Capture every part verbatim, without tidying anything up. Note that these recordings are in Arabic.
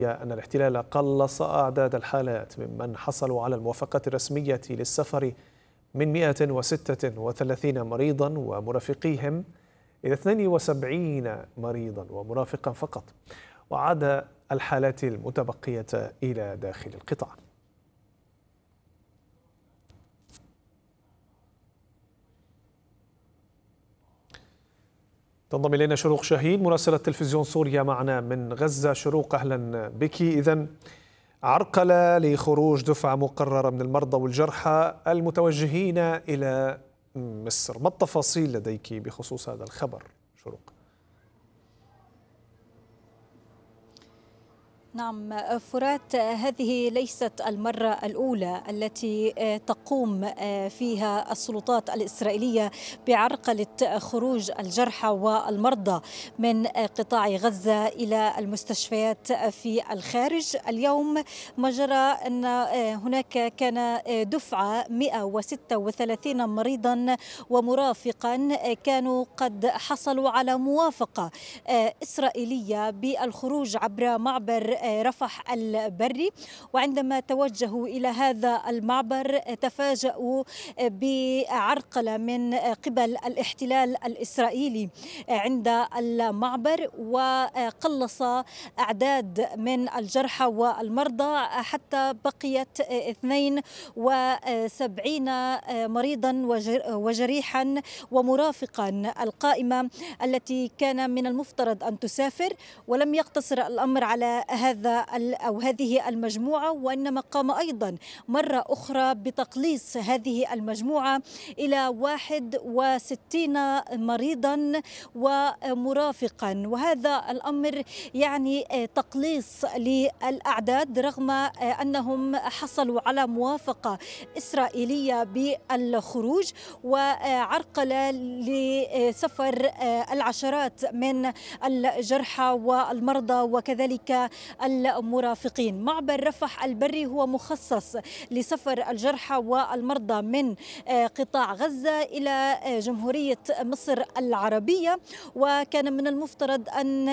أن الاحتلال قلص أعداد الحالات ممن حصلوا على الموافقات الرسمية للسفر من مئة وستة وثلاثين مريضا ومرافقيهم إلى اثنين وسبعين مريضا ومرافقا فقط، وعاد الحالات المتبقية إلى داخل القطاع. تنضم إلينا شروق شاهين مراسلة تلفزيون سوريا معنا من غزة. شروق، أهلا بك. إذن عرقلة لخروج دفعة مقررة من المرضى والجرحى المتوجهين إلى مصر، ما التفاصيل لديك بخصوص هذا الخبر شروق؟ نعم فرات، هذه ليست المرة الأولى التي تقوم فيها السلطات الإسرائيلية بعرقلة خروج الجرحى والمرضى من قطاع غزة إلى المستشفيات في الخارج. اليوم ما جرى أن هناك كان دفعة مئة وستة وثلاثين مريضا ومرافقا كانوا قد حصلوا على موافقة إسرائيلية بالخروج عبر معبر رفح البري، وعندما توجهوا إلى هذا المعبر تفاجؤوا بعرقلة من قبل الاحتلال الإسرائيلي عند المعبر، وقلص أعداد من الجرحى والمرضى حتى بقيت اثنين وسبعين مريضا وجريحا ومرافقا. القائمة التي كان من المفترض أن تسافر، ولم يقتصر الأمر على هذا أو هذه المجموعة، وإنما قام أيضا مرة أخرى بتقليص هذه المجموعة إلى واحد وستين مريضا ومرافقا، وهذا الأمر يعني تقليص للأعداد رغم أنهم حصلوا على موافقة إسرائيلية بالخروج، وعرقلة لسفر العشرات من الجرحى والمرضى وكذلك المرافقين. معبر رفح البري هو مخصص لسفر الجرحى والمرضى من قطاع غزة إلى جمهورية مصر العربية، وكان من المفترض أن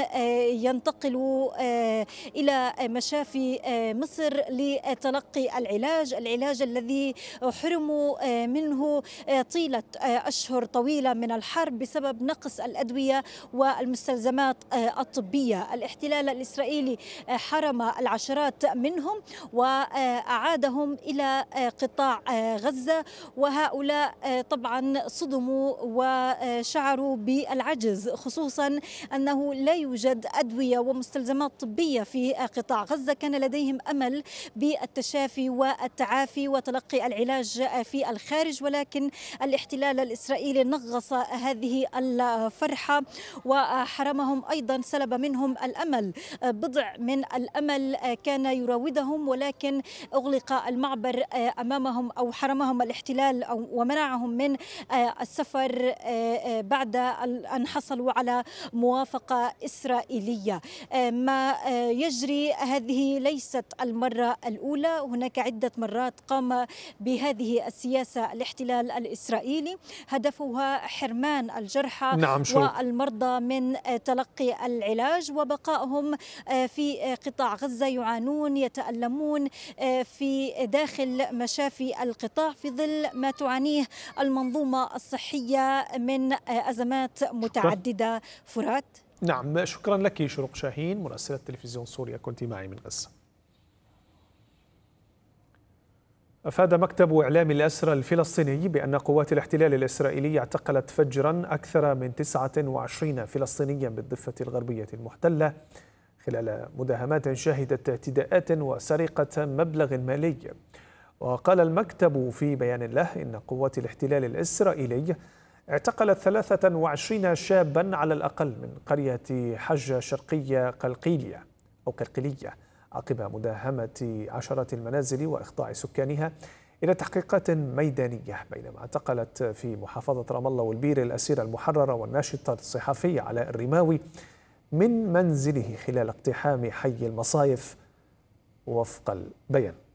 ينتقلوا إلى مشافي مصر لتلقي العلاج العلاج الذي حرموا منه طيلة أشهر طويلة من الحرب بسبب نقص الأدوية والمستلزمات الطبية. الاحتلال الإسرائيلي حرم العشرات منهم وأعادهم إلى قطاع غزة، وهؤلاء طبعا صدموا وشعروا بالعجز، خصوصا أنه لا يوجد أدوية ومستلزمات طبية في قطاع غزة. كان لديهم أمل بالتشافي والتعافي وتلقي العلاج في الخارج، ولكن الاحتلال الإسرائيلي نغص هذه الفرحة وحرمهم أيضا، سلب منهم الأمل. بضع من الأمل كان يراودهم، ولكن أغلق المعبر أمامهم أو حرمهم الاحتلال أو ومنعهم من السفر بعد أن حصلوا على موافقة إسرائيلية. ما يجري هذه ليست المرة الأولى، هناك عدة مرات قام بهذه السياسة الاحتلال الإسرائيلي، هدفها حرمان الجرحى نعم والمرضى من تلقي العلاج وبقائهم في قطاع غزة يعانون يتألمون في داخل مشافي القطاع في ظل ما تعانيه المنظومة الصحية من أزمات متعددة. فرات. نعم، شكرا لك شروق شاهين مراسلة تلفزيون سوريا، كنت معي من غزة. أفاد مكتب إعلام الأسرى الفلسطيني بأن قوات الاحتلال الإسرائيلي اعتقلت فجرا أكثر من تسعة وعشرين فلسطينيا بالضفة الغربية المحتلة خلال مداهمات شهدت اعتداءات وسرقة مبلغ مالي. وقال المكتب في بيان له إن قوات الاحتلال الإسرائيلي اعتقلت ثلاثة وعشرين شابا على الأقل من قرية حجة شرقية قلقيلية أو قلقلية عقب مداهمة عشرات المنازل وإخضاع سكانها إلى تحقيقات ميدانية، بينما اعتقلت في محافظة رام الله والبير الأسير المحرر والناشط الصحفي علاء الرماوي من منزله خلال اقتحام حي المصايف وفق البيان.